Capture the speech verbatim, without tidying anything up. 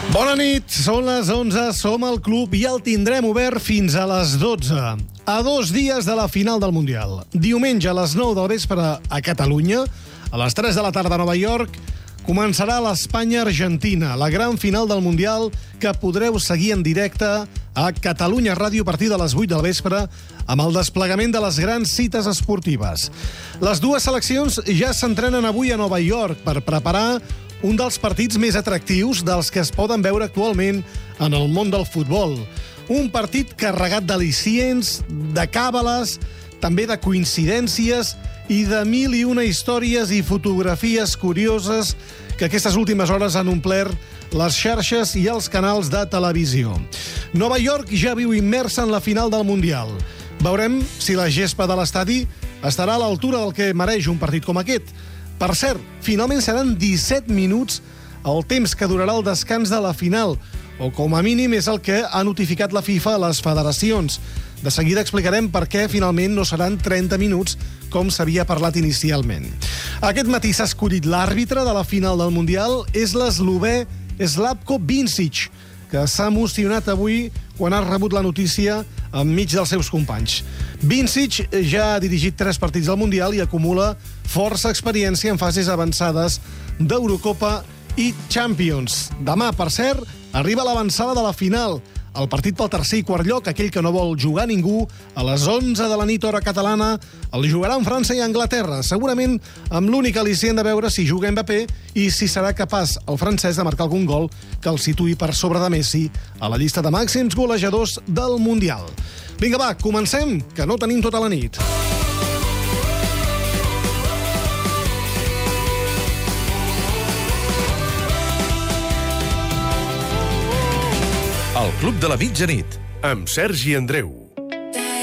Bona nit, són les onze, som al club i el tindrem obert fins a les dotze. A dos dies de la final del Mundial. Diumenge a les nou del vespre a Catalunya, a les tres de la tarda a Nova York, començarà l'Espanya-Argentina, la gran final del Mundial que podreu seguir en directe a Catalunya Ràdio a partir de les vuit del vespre amb el desplegament de les grans cites esportives. Les dues seleccions ja s'entrenen avui a Nova York per preparar un dels partits més atractius dels que es poden veure actualment en el món del futbol. Un partit carregat d'al·licients, de càbales, també de coincidències i de mil i una històries i fotografies curioses que aquestes últimes hores han omplert les xarxes i els canals de televisió. Nova York ja viu immersa en la final del Mundial. Veurem si la gespa de l'estadi estarà a l'altura del que mereix un partit com aquest. Per cert, finalment seran disset minuts el temps que durarà el descans de la final, o com a mínim és el que ha notificat la FIFA a les federacions. De seguida explicarem per què finalment no seran trenta minuts, com s'havia parlat inicialment. Aquest matí s'ha escollit l'àrbitre de la final del Mundial, és l'eslovè Slavko Vincic, que s'ha emocionat avui quan ha rebut la notícia enmig dels seus companys. Vincic ja ha dirigit tres partits al Mundial i acumula força experiència en fases avançades d'Eurocopa i Champions. Demà, per cert, arriba l'avançada de la final. El partit pel tercer i quart lloc, aquell que no vol jugar ningú, a les onze de la nit hora catalana, el jugaran França i Anglaterra, segurament amb l'únic al·licient de veure si juga Mbappé i si serà capaç el francès de marcar algun gol que el situï per sobre de Messi a la llista de màxims golejadors del Mundial. Vinga, va, comencem, que no tenim tota la nit. El Club de la Mitjanit, amb Sergi Andreu.